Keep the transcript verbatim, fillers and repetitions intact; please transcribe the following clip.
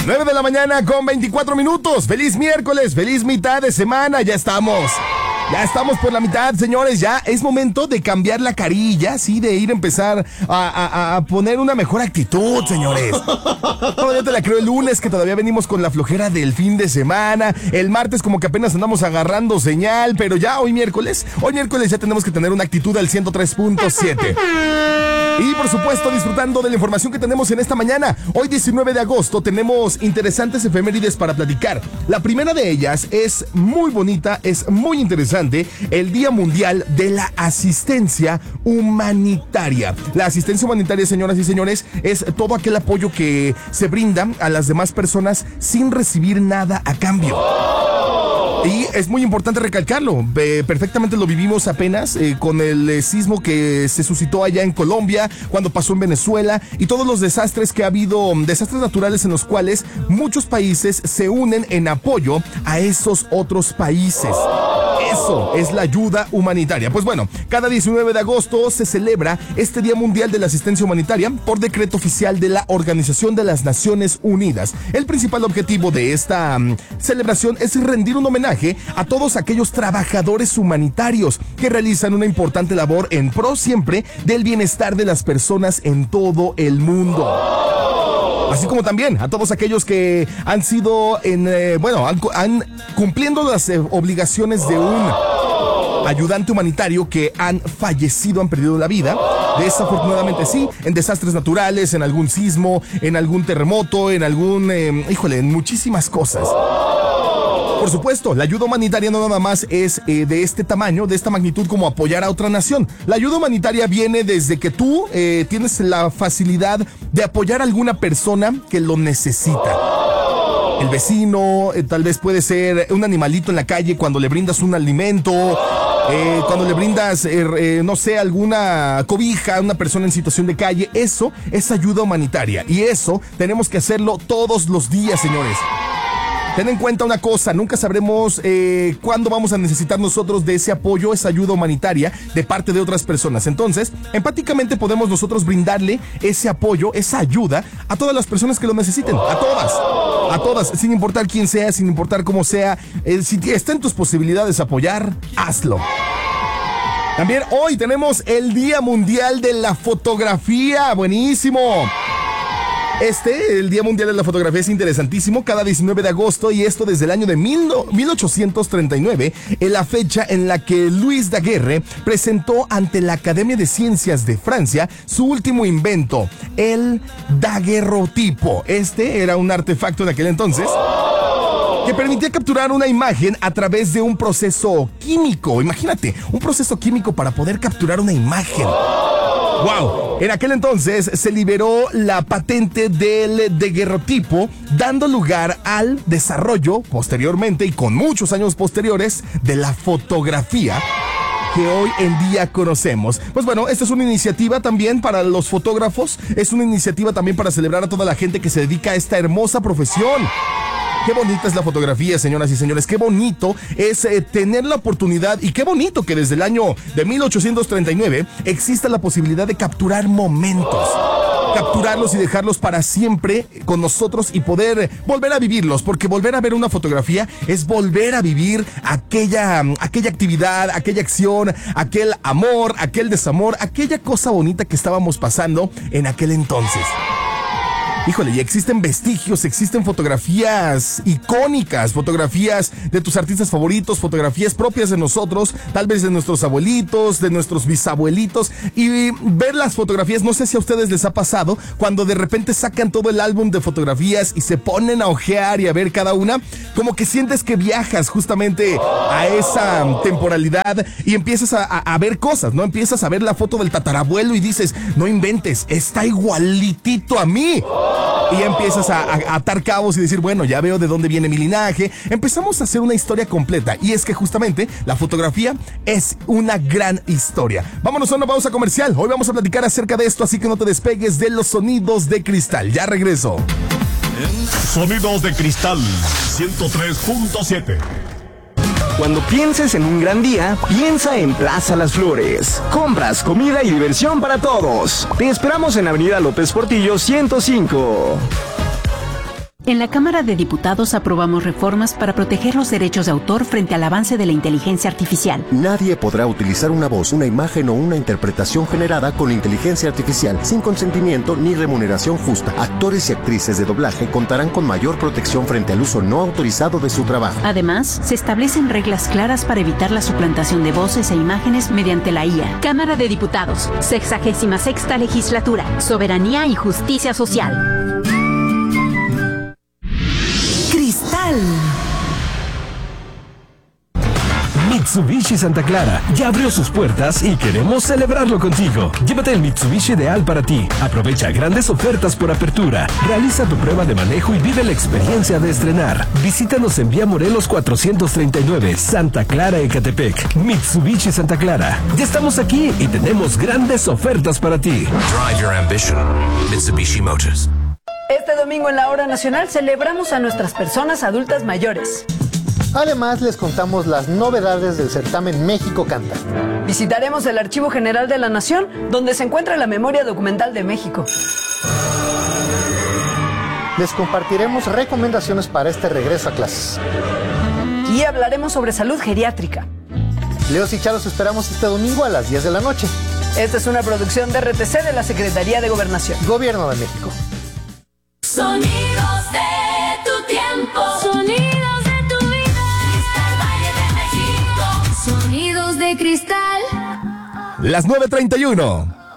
nueve de la mañana con veinticuatro minutos. Feliz miércoles, feliz mitad de semana. Ya estamos. Ya estamos por la mitad, señores. Ya es momento de cambiar la carilla, sí, de ir a empezar a, a, a poner una mejor actitud, señores. Todavía te la creo el lunes, que todavía venimos con la flojera del fin de semana. El martes como que apenas andamos agarrando señal, pero ya hoy miércoles, hoy miércoles ya tenemos que tener una actitud al ciento tres punto siete. Y por supuesto, disfrutando de la información que tenemos en esta mañana. Hoy diecinueve de agosto tenemos interesantes efemérides para platicar. La primera de ellas es muy bonita, es muy interesante. El Día Mundial de la Asistencia Humanitaria. La asistencia humanitaria, señoras y señores, es todo aquel apoyo que se brinda a las demás personas sin recibir nada a cambio. Y es muy importante recalcarlo, eh, perfectamente lo vivimos apenas eh, con el eh, sismo que se suscitó allá en Colombia, cuando pasó en Venezuela y todos los desastres que ha habido, desastres naturales en los cuales muchos países se unen en apoyo a esos otros países. Eso es la ayuda humanitaria. Pues bueno, cada diecinueve de agosto se celebra este Día Mundial de la Asistencia Humanitaria por decreto oficial de la Organización de las Naciones Unidas. El principal objetivo de esta um, celebración es rendir un homenaje a todos aquellos trabajadores humanitarios que realizan una importante labor en pro siempre del bienestar de las personas en todo el mundo. Así como también a todos aquellos que han sido, en, eh, bueno, han, han cumpliendo las eh, obligaciones de un ayudante humanitario que han fallecido, han perdido la vida. Desafortunadamente sí, en desastres naturales, en algún sismo, en algún terremoto, en algún, eh, híjole, en muchísimas cosas. Por supuesto, la ayuda humanitaria no nada más es eh, de este tamaño, de esta magnitud como apoyar a otra nación. La ayuda humanitaria viene desde que tú eh, tienes la facilidad de apoyar a alguna persona que lo necesita. El vecino, eh, tal vez puede ser un animalito en la calle cuando le brindas un alimento, eh, cuando le brindas, eh, eh, no sé, alguna cobija a una persona en situación de calle. Eso es ayuda humanitaria y eso tenemos que hacerlo todos los días, señores. Ten en cuenta una cosa, nunca sabremos eh, cuándo vamos a necesitar nosotros de ese apoyo, esa ayuda humanitaria de parte de otras personas. Entonces, empáticamente podemos nosotros brindarle ese apoyo, esa ayuda a todas las personas que lo necesiten, a todas, a todas, sin importar quién sea, sin importar cómo sea. Eh, si está en tus posibilidades apoyar, hazlo. También hoy tenemos el Día Mundial de la Fotografía, buenísimo. Este, el Día Mundial de la Fotografía, es interesantísimo, cada diecinueve de agosto, y esto desde el año de mil ochocientos treinta y nueve, en la fecha en la que Louis Daguerre presentó ante la Academia de Ciencias de Francia su último invento, el daguerrotipo. Este era un artefacto de aquel entonces que permitía capturar una imagen a través de un proceso químico. Imagínate, un proceso químico para poder capturar una imagen. ¡Wow! En aquel entonces se liberó la patente del daguerrotipo, dando lugar al desarrollo posteriormente y con muchos años posteriores de la fotografía que hoy en día conocemos. Pues bueno, esta es una iniciativa también para los fotógrafos, es una iniciativa también para celebrar a toda la gente que se dedica a esta hermosa profesión. Qué bonita es la fotografía, señoras y señores, qué bonito es eh, tener la oportunidad, y qué bonito que desde el año de mil ochocientos treinta y nueve exista la posibilidad de capturar momentos, capturarlos y dejarlos para siempre con nosotros y poder volver a vivirlos, porque volver a ver una fotografía es volver a vivir aquella, aquella actividad, aquella acción, aquel amor, aquel desamor, aquella cosa bonita que estábamos pasando en aquel entonces. Híjole, y existen vestigios, existen fotografías icónicas, fotografías de tus artistas favoritos, fotografías propias de nosotros, tal vez de nuestros abuelitos, de nuestros bisabuelitos, y ver las fotografías, no sé si a ustedes les ha pasado, cuando de repente sacan todo el álbum de fotografías y se ponen a ojear y a ver cada una, como que sientes que viajas justamente a esa temporalidad y empiezas a, a, a ver cosas, ¿no? Empiezas a ver la foto del tatarabuelo y dices, no inventes, está igualitito a mí. Y empiezas a, a atar cabos y decir, bueno, ya veo de dónde viene mi linaje. Empezamos a hacer una historia completa, y es que justamente la fotografía es una gran historia. Vámonos a una pausa comercial. Hoy vamos a platicar acerca de esto, así que no te despegues de los sonidos de cristal. Ya regreso. Sonidos de cristal ciento tres punto siete. Cuando pienses en un gran día, piensa en Plaza Las Flores. Compras, comida y diversión para todos. Te esperamos en Avenida López Portillo ciento cinco. En la Cámara de Diputados aprobamos reformas para proteger los derechos de autor frente al avance de la inteligencia artificial. Nadie podrá utilizar una voz, una imagen o una interpretación generada con inteligencia artificial sin consentimiento ni remuneración justa. Actores y actrices de doblaje contarán con mayor protección frente al uso no autorizado de su trabajo. Además, se establecen reglas claras para evitar la suplantación de voces e imágenes mediante la I A. Cámara de Diputados, sexagésima sexta legislatura, soberanía y justicia social. Cristal. Mitsubishi Santa Clara ya abrió sus puertas y queremos celebrarlo contigo. Llévate el Mitsubishi ideal para ti. Aprovecha grandes ofertas por apertura. Realiza tu prueba de manejo y vive la experiencia de estrenar. Visítanos en Vía Morelos cuatrocientos treinta y nueve, Santa Clara, Ecatepec. Mitsubishi Santa Clara. Ya estamos aquí y tenemos grandes ofertas para ti. Drive your ambition. Mitsubishi Motors. Este domingo en la Hora Nacional celebramos a nuestras personas adultas mayores. Además, les contamos las novedades del certamen México Canta. Visitaremos el Archivo General de la Nación, donde se encuentra la memoria documental de México. Les compartiremos recomendaciones para este regreso a clases. Y hablaremos sobre salud geriátrica. Leos y Charos esperamos este domingo a las diez de la noche. Esta es una producción de R T C de la Secretaría de Gobernación. Gobierno de México. Sonidos de tu tiempo. Sonidos de tu vida. Cristal Valle de México. Sonidos de cristal. Las nueve treinta y uno.